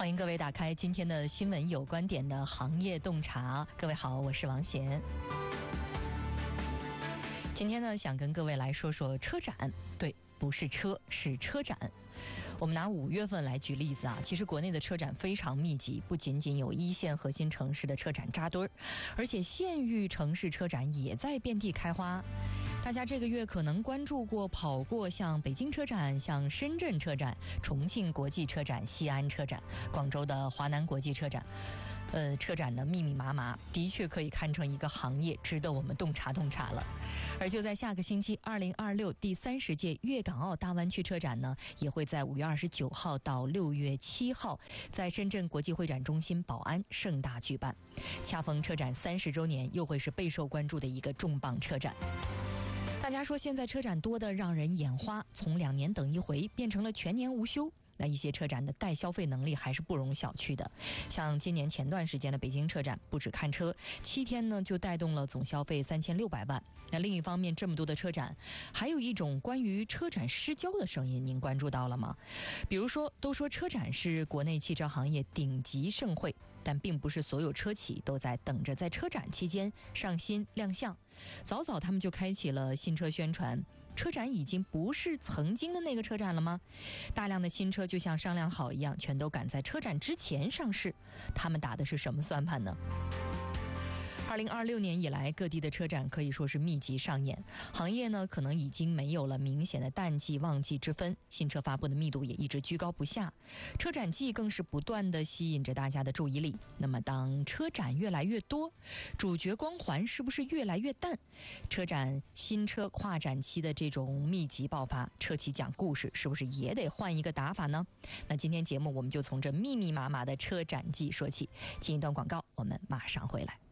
欢迎各位打开今天的新闻有观点的行业洞察。各位好，我是王贤。今天呢，想跟各位来说说车展。对，不是车，是车展。我们拿5月份来举例子啊，其实国内的车展非常密集，不仅仅有一线核心城市的车展扎堆儿，而且县域城市车展也在遍地开花。大家这个月可能关注过、跑过像北京车展、像深圳车展、重庆国际车展、西安车展、广州的华南国际车展。车展的密密麻麻，的确可以看成一个行业，值得我们洞察洞察了。而就在下个星期，2026第30届粤港澳大湾区车展呢，也会在5月29号到6月7号，在深圳国际会展中心宝安盛大举办。恰逢车展30周年，又会是备受关注的一个重磅车展。大家说现在车展多得让人眼花，从2年等一回变成了全年无休。那一些车展的带消费能力还是不容小觑的，像今年前段时间的北京车展，不止看车，7天呢就带动了总消费3600万。那另一方面，这么多的车展，还有一种关于车展失焦的声音，您关注到了吗？比如说，都说车展是国内汽车行业顶级盛会，但并不是所有车企都在等着在车展期间上新亮相。早早他们就开启了新车宣传。车展已经不是曾经的那个车展了吗？大量的新车就像商量好一样，全都赶在车展之前上市。他们打的是什么算盘呢？2026年以来，各地的车展可以说是密集上演，行业呢可能已经没有了明显的淡季旺季之分，新车发布的密度也一直居高不下，车展季更是不断地吸引着大家的注意力。那么当车展越来越多，主角光环是不是越来越淡？车展新车跨展期的这种密集爆发，车企讲故事是不是也得换一个打法呢？那今天节目我们就从这密密麻麻的车展季说起。进一段广告，我们马上回来。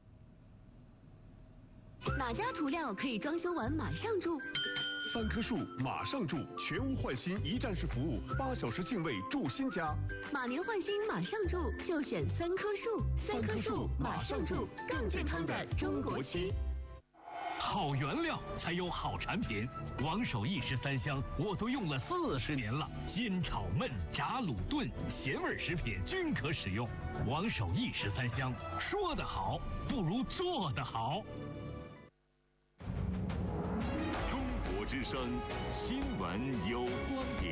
哪家涂料可以装修完马上住 ？3棵树马上住，全屋换新一站式服务，8小时净位住新家。 马年换新马上住，就选3棵树。3棵树马上住，更健康的中国区。 好原料才有好产品，王守义13香我都用了40年了，煎炒焖炸卤炖咸味食品均可使用。王守义13香，说得好不如做得好。 中国之声新闻有观点。